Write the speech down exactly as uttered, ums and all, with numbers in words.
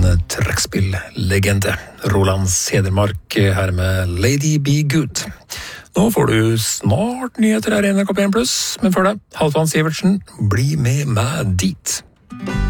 trekkspilllegende. Roland Sedermark her med Lady Be Good. Nå får du snart nyheter her i N R K P en pluss, men før det, Halvdan Sivertsen, bli med meg dit.